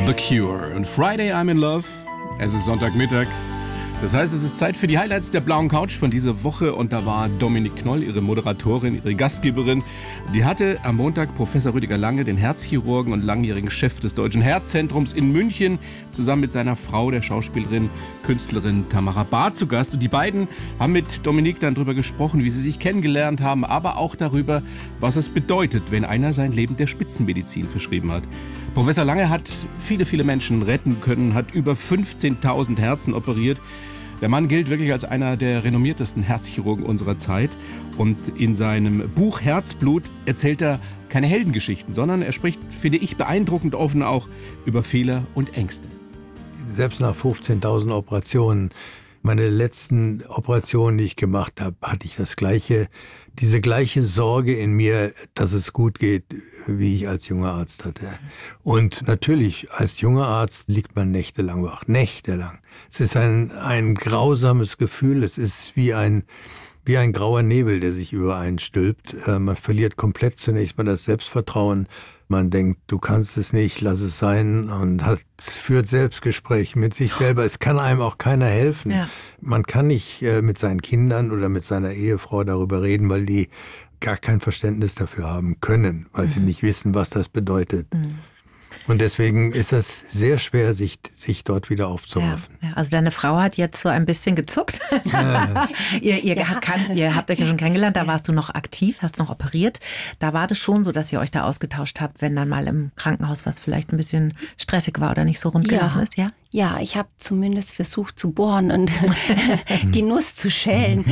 The Cure und Friday I'm in Love. Es ist Sonntagmittag. Das heißt, es ist Zeit für die Highlights der blauen Couch von dieser Woche. Und da war Dominique Knoll, ihre Moderatorin, ihre Gastgeberin. Die hatte am Montag Professor Rüdiger Lange, den Herzchirurgen und langjährigen Chef des Deutschen Herzzentrums in München, zusammen mit seiner Frau, der Schauspielerin, Künstlerin Tamara Bar, zu Gast. Und die beiden haben mit Dominique dann darüber gesprochen, wie sie sich kennengelernt haben, aber auch darüber, was es bedeutet, wenn einer sein Leben der Spitzenmedizin verschrieben hat. Professor Lange hat viele, viele Menschen retten können, hat über 15.000 Herzen operiert. Der Mann gilt wirklich als einer der renommiertesten Herzchirurgen unserer Zeit. Und in seinem Buch Herzblut erzählt er keine Heldengeschichten, sondern er spricht, finde ich, beeindruckend offen auch über Fehler und Ängste. Selbst nach 15.000 Operationen, meine letzten Operationen, die ich gemacht habe, hatte ich diese gleiche Sorge in mir, dass es gut geht, wie ich als junger Arzt hatte. Und natürlich, als junger Arzt liegt man nächtelang wach. Nächtelang. Es ist ein grausames Gefühl. Es ist wie ein grauer Nebel, der sich über einen stülpt. Man verliert komplett zunächst mal das Selbstvertrauen. Man denkt, du kannst es nicht, lass es sein, und führt Selbstgespräche mit sich selber. Es kann einem auch keiner helfen. Ja. Man kann nicht mit seinen Kindern oder mit seiner Ehefrau darüber reden, weil die gar kein Verständnis dafür haben können, weil sie nicht wissen, was das bedeutet. Und deswegen ist es sehr schwer, sich dort wieder aufzuraffen. Ja, also deine Frau hat jetzt so ein bisschen gezuckt. Ja. ihr habt euch ja schon kennengelernt, da warst du noch aktiv, hast noch operiert. Da war das schon so, dass ihr euch da ausgetauscht habt, wenn dann mal im Krankenhaus was vielleicht ein bisschen stressig war oder nicht so rund gelaufen ist, ja? Ja, ich habe zumindest versucht zu bohren und die Nuss zu schälen,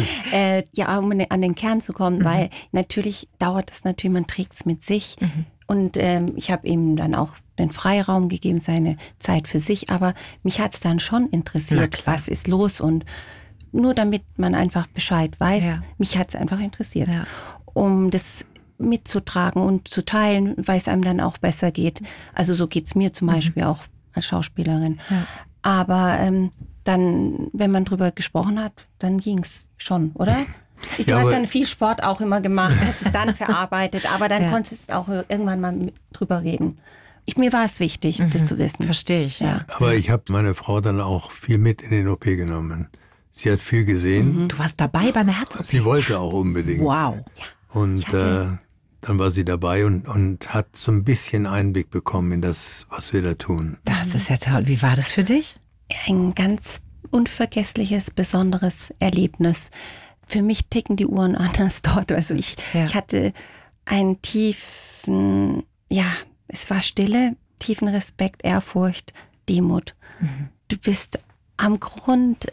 um an den Kern zu kommen, weil natürlich dauert das natürlich, man trägt es mit sich. Und ich habe ihm dann auch den Freiraum gegeben, seine Zeit für sich. Aber mich hat es dann schon interessiert, was ist los. Und nur damit man einfach Bescheid weiß, mich hat es einfach interessiert. Ja. Um das mitzutragen und zu teilen, weil es einem dann auch besser geht. Also so geht es mir zum Beispiel auch als Schauspielerin. Ja. Aber dann, wenn man drüber gesprochen hat, dann ging es schon, oder? Du hast dann viel Sport auch immer gemacht, hast es dann verarbeitet, aber dann konntest du auch irgendwann mal drüber reden. Mir war es wichtig, das zu wissen. Verstehe ich, ja. Aber ich habe meine Frau dann auch viel mit in den OP genommen. Sie hat viel gesehen. Du warst dabei bei einer Herz-OP? Sie wollte auch unbedingt. Wow. Und dann war sie dabei und hat so ein bisschen Einblick bekommen in das, was wir da tun. Das ist ja toll. Wie war das für dich? Ein ganz unvergessliches, besonderes Erlebnis. Für mich ticken die Uhren anders dort. Also ich hatte einen tiefen, es war Stille, tiefen Respekt, Ehrfurcht, Demut. Du bist am Grund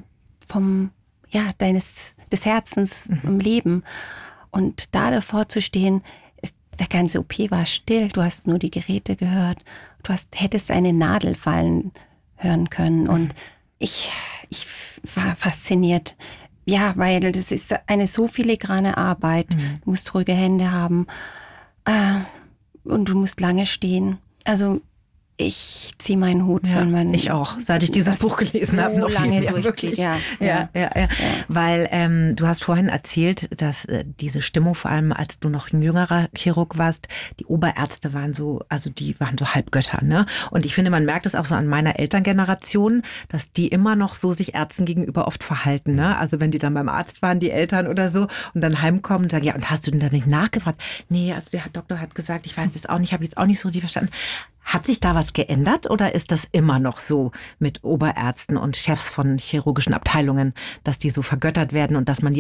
des Herzens im Leben. Und da davor zu stehen, der ganze OP war still, du hast nur die Geräte gehört, hättest eine Nadel fallen hören können. Und ich war fasziniert. Ja, weil das ist eine so filigrane Arbeit. Du musst ruhige Hände haben und du musst lange stehen. Also ich ziehe meinen Hut von meinen... Ich auch, seit ich dieses Buch gelesen habe. Noch lange viel mehr, durchzieht, ja. Weil du hast vorhin erzählt, dass diese Stimmung, vor allem als du noch ein jüngerer Chirurg warst, die Oberärzte waren so Halbgötter, ne? Und ich finde, man merkt es auch so an meiner Elterngeneration, dass die immer noch so sich Ärzten gegenüber oft verhalten, ne? Also wenn die dann beim Arzt waren, die Eltern oder so, und dann heimkommen und sagen, ja, und hast du denn da nicht nachgefragt? Nee, also der Doktor hat gesagt, ich weiß es auch nicht, habe jetzt auch nicht so die verstanden. Hat sich da was geändert oder ist das immer noch so mit Oberärzten und Chefs von chirurgischen Abteilungen, dass die so vergöttert werden und dass man die